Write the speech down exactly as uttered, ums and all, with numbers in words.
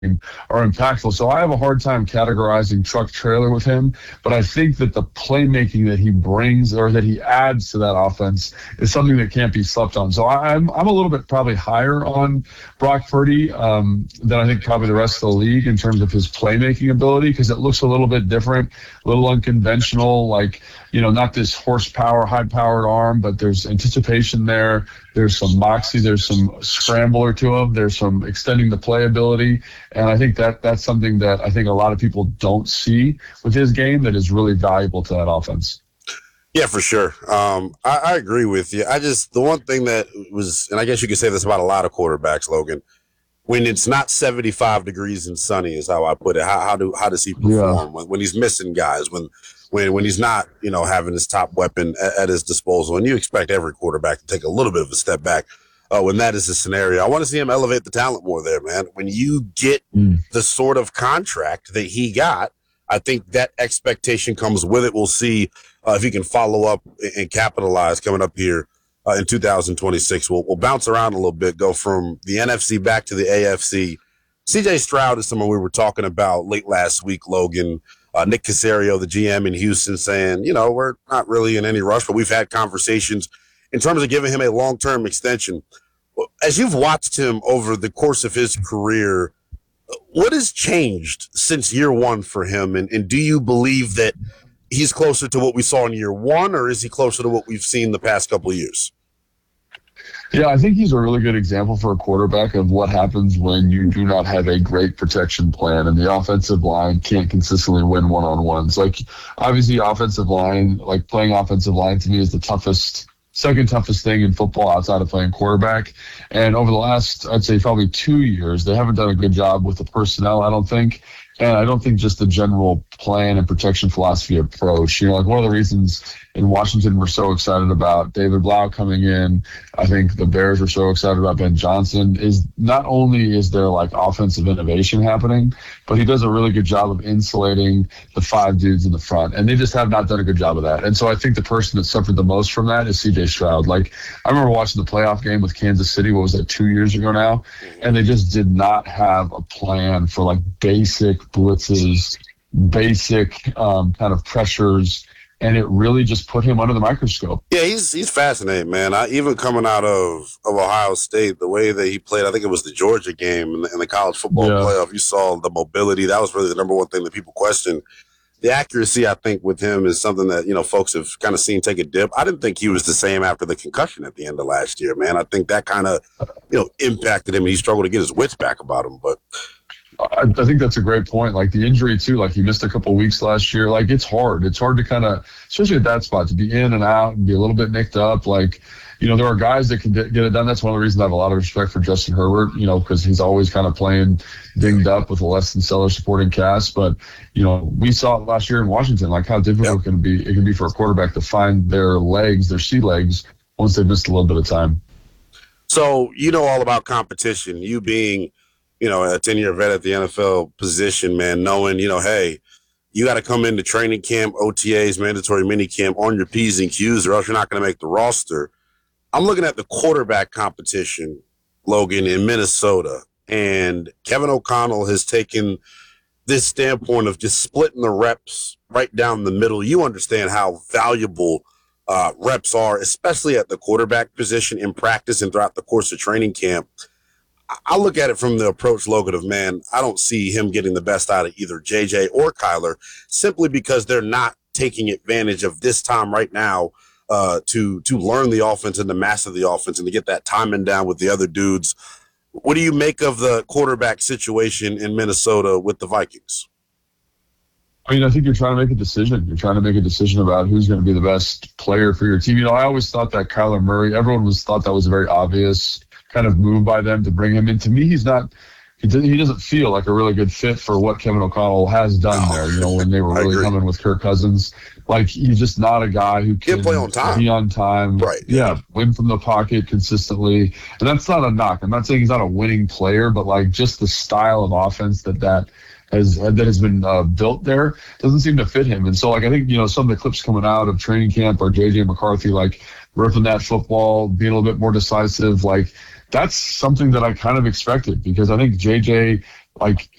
are impactful. So I have a hard time categorizing truck trailer with him, but I think that the playmaking that he brings or that he adds to that offense is something that can't be slept on. So I'm I'm a little bit probably higher on Brock Purdy um, than I think probably the rest of the league in terms of his playmaking ability, because it looks a little bit different, a little unconventional, like, you know, not this horsepower, high-powered arm, but there's anticipation there. There's some moxie. There's some scrambler to him. There's some extending the playability. And I think that that's something that I think a lot of people don't see with his game that is really valuable to that offense. Yeah, for sure. Um, I, I agree with you. I just, the one thing that was, and I guess you could say this about a lot of quarterbacks, Logan, when it's not seventy-five degrees and sunny is how I put it. How, how do, how does he perform Yeah. when, when he's missing guys, when, when, when he's not, you know, having his top weapon at, at his disposal? And you expect every quarterback to take a little bit of a step back uh, when that is the scenario. I want to see him elevate the talent more there, man. When you get mm. the sort of contract that he got, I think that expectation comes with it. We'll see uh, if he can follow up and capitalize coming up here uh, in two thousand twenty-six. We'll, we'll bounce around a little bit, go from the N F C back to the A F C. C J Stroud is someone we were talking about late last week, Logan. Uh, Nick Caserio, the G M in Houston, saying, you know, we're not really in any rush, but we've had conversations in terms of giving him a long-term extension. As you've watched him over the course of his career, what has changed since year one for him? And, and do you believe that he's closer to what we saw in year one, or is he closer to what we've seen the past couple of years? Yeah, I think he's a really good example for a quarterback of what happens when you do not have a great protection plan and the offensive line can't consistently win one-on-ones. Like, obviously, offensive line, like playing offensive line to me is the toughest, second toughest thing in football outside of playing quarterback. And over the last, I'd say probably two years, they haven't done a good job with the personnel, I don't think. And I don't think just the general plan and protection philosophy approach. You know, like one of the reasons in Washington we're so excited about David Blau coming in, I think the Bears were so excited about Ben Johnson, is not only is there like offensive innovation happening, but he does a really good job of insulating the five dudes in the front. And they just have not done a good job of that. And so I think the person that suffered the most from that is C J Stroud. Like, I remember watching the playoff game with Kansas City, what was that, two years ago now? And they just did not have a plan for like basic blitzes, basic um, kind of pressures, and it really just put him under the microscope. Yeah, he's he's fascinating, man. I, even coming out of, of Ohio State, the way that he played, I think it was the Georgia game in the, in the college football yeah. playoff, you saw the mobility. That was really the number one thing that people questioned. The accuracy, I think, with him is something that, you know, folks have kind of seen take a dip. I didn't think he was the same after the concussion at the end of last year, man. I think that kind of, you know, impacted him. He struggled to get his wits back about him, but I, I think that's a great point. Like the injury too, like he missed a couple weeks last year. Like it's hard. It's hard to kind of, especially at that spot, to be in and out and be a little bit nicked up. Like, you know, there are guys that can get it done. That's one of the reasons I have a lot of respect for Justin Herbert, you know, because he's always kind of playing dinged up with a less than stellar supporting cast. But, you know, we saw it last year in Washington, like how difficult yep. it can be. It can be for a quarterback to find their legs, their sea legs, once they've missed a little bit of time. So you know all about competition. You being, you know, a ten-year vet at the N F L position, man, knowing, you know, hey, you got to come into training camp, O T As, mandatory mini camp on your P's and Q's, or else you're not going to make the roster. I'm looking at the quarterback competition, Logan, in Minnesota, and Kevin O'Connell has taken this standpoint of just splitting the reps right down the middle. You understand how valuable uh, reps are, especially at the quarterback position in practice and throughout the course of training camp. I look at it from the approach, Logan, of, man, I don't see him getting the best out of either J J or Kyler simply because they're not taking advantage of this time right now uh, to to learn the offense and to master the offense and to get that timing down with the other dudes. What do you make of the quarterback situation in Minnesota with the Vikings? I mean, I think you're trying to make a decision. You're trying to make a decision about who's going to be the best player for your team. You know, I always thought that Kyler Murray, everyone was thought that was a very obvious kind of move by them to bring him in. To me, he's not, he doesn't, he doesn't feel like a really good fit for what Kevin O'Connell has done no. there, you know, when they were really coming with Kirk Cousins. Like, he's just not a guy who can play on time. be on time. Right. Yeah, win from the pocket consistently. And that's not a knock. I'm not saying he's not a winning player, but like just the style of offense that that has, that has been uh, built there doesn't seem to fit him. And so, like, I think, you know, some of the clips coming out of training camp are J J McCarthy, like, ripping that football, being a little bit more decisive, like, that's something that I kind of expected because I think J J like